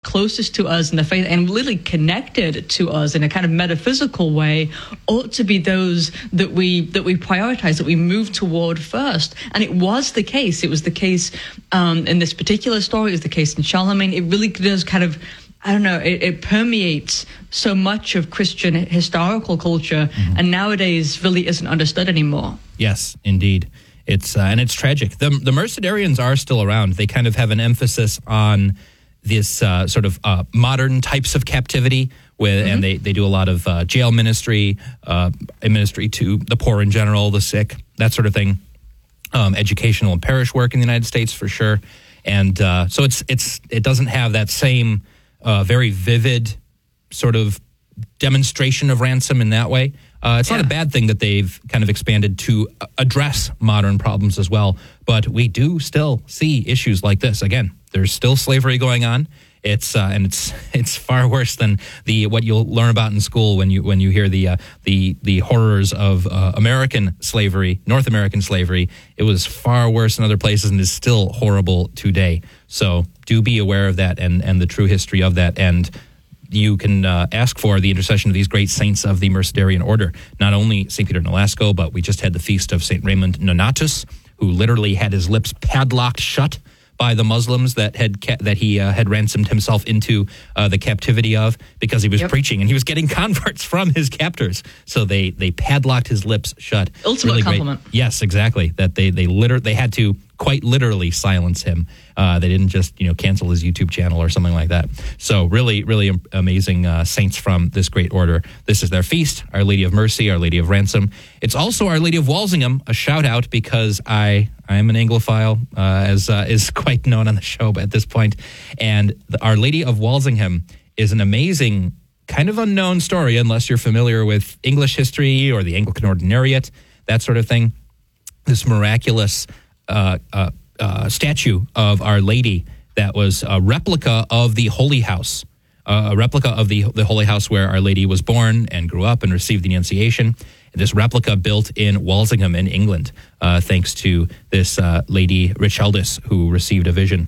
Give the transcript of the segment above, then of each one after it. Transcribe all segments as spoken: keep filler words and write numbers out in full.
closest to us in the faith and literally connected to us in a kind of metaphysical way ought to be those that we that we prioritize, that we move toward first. And it was the case. It was the case um, in this particular story. It was the case in Charlemagne. It really does kind of, I don't know, it, it permeates so much of Christian historical culture, mm-hmm. and nowadays really isn't understood anymore. Yes, indeed. It's uh, and it's tragic. The the Mercedarians are still around. They kind of have an emphasis on this uh, sort of uh, modern types of captivity, with, mm-hmm. and they, they do a lot of uh, jail ministry, uh, ministry to the poor in general, the sick, that sort of thing. Um, educational and parish work in the United States for sure, and uh, so it's it's it doesn't have that same uh, very vivid sort of demonstration of ransom in that way. Uh, it's yeah. not a bad thing that they've kind of expanded to address modern problems as well, but we do still see issues like this. Again, there's still slavery going on. It's uh, and it's it's far worse than the what you'll learn about in school when you when you hear the uh, the the horrors of uh, American slavery, North American slavery. It was far worse in other places and is still horrible today. So do be aware of that and and the true history of that. And you can uh, ask for the intercession of these great saints of the Mercedarian order. Not only Saint Peter Nolasco, but we just had the feast of Saint Raymond Nonatus, who literally had his lips padlocked shut by the Muslims that had ca- that he uh, had ransomed himself into uh, the captivity of, because he was yep. preaching and he was getting converts from his captors. So they they padlocked his lips shut. Ultimate really compliment. Great. Yes, exactly. That they they liter- they had to quite literally silence him. Uh, they didn't just, you know, cancel his YouTube channel or something like that. So really, really amazing uh, saints from this great order. This is their feast, Our Lady of Mercy, Our Lady of Ransom. It's also Our Lady of Walsingham, a shout out because I I am an Anglophile, uh, as uh, is quite known on the show at this point. And the, Our Lady of Walsingham is an amazing, kind of unknown story unless you're familiar with English history or the Anglican Ordinariate, that sort of thing. This miraculous Uh, uh, uh, statue of Our Lady that was a replica of the Holy House, uh, a replica of the the Holy House where Our Lady was born and grew up and received the Annunciation. This replica built in Walsingham in England, uh, thanks to this uh, Lady Richaldis who received a vision.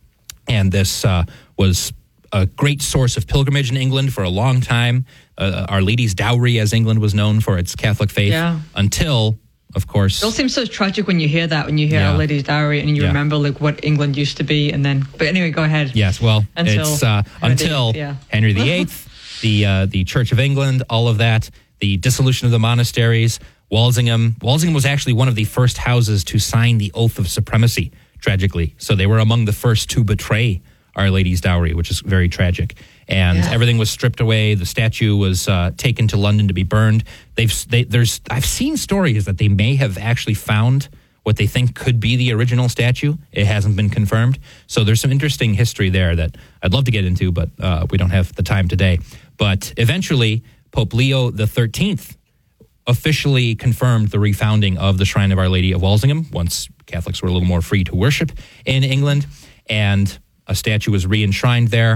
And this uh, was a great source of pilgrimage in England for a long time. Uh, Our Lady's Dowry, as England was known for its Catholic faith, yeah. until... Of course. It all seems so tragic when you hear that, when you hear yeah. Our Lady's Dowry and you yeah. remember like what England used to be, and then. But anyway, go ahead. Yes, well, until it's uh, until yeah. Henry the Eighth, the uh, the Church of England, all of that, the dissolution of the monasteries, Walsingham. Walsingham was actually one of the first houses to sign the oath of supremacy. Tragically, so they were among the first to betray Our Lady's Dowry, which is very tragic. And yeah. everything was stripped away. The statue was uh, taken to London to be burned. They've they, there's I've seen stories that they may have actually found what they think could be the original statue. It hasn't been confirmed. So there's some interesting history there that I'd love to get into, but uh, we don't have the time today. But eventually, Pope Leo the thirteenth officially confirmed the refounding of the Shrine of Our Lady of Walsingham once Catholics were a little more free to worship in England, and a statue was re-enshrined there.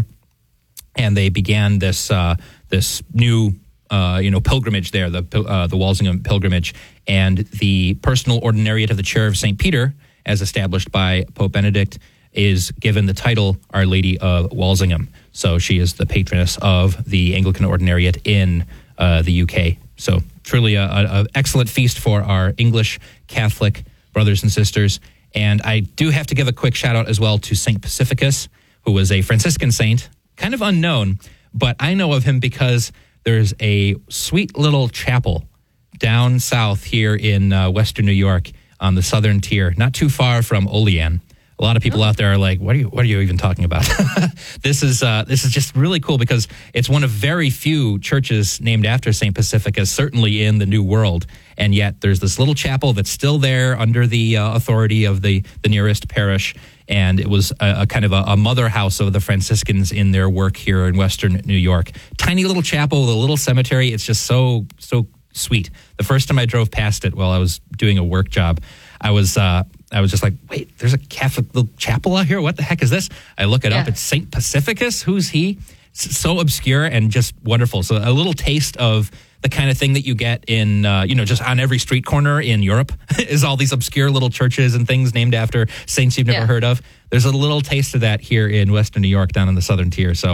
And they began this uh, this new uh, you know pilgrimage there, the uh, the Walsingham pilgrimage, and the personal ordinariate of the Chair of Saint Peter, as established by Pope Benedict, is given the title Our Lady of Walsingham. So she is the patroness of the Anglican Ordinariate in uh, the U K. So truly an excellent feast for our English Catholic brothers and sisters. And I do have to give a quick shout out as well to Saint Pacificus, who was a Franciscan saint. Kind of unknown, but I know of him because there's a sweet little chapel down south here in uh, western New York on the southern tier, not too far from Olean. A lot of people out there are like, "What are you? What are you even talking about?" This is uh, this is just really cool because it's one of very few churches named after Saint Pacificus, certainly in the New World, and yet there's this little chapel that's still there under the uh, authority of the the nearest parish. And it was a, a kind of a, a mother house of the Franciscans in their work here in western New York. Tiny little chapel with a little cemetery. It's just so, so sweet. The first time I drove past it while I was doing a work job, I was uh, I was just like, wait, there's a Catholic little chapel out here? What the heck is this? I look it yeah. up. It's Saint Pacificus. Who's he? It's so obscure and just wonderful. So a little taste of the kind of thing that you get in, uh, you know, just on every street corner in Europe is all these obscure little churches and things named after saints you've never yeah. heard of. There's a little taste of that here in western New York down in the southern tier. So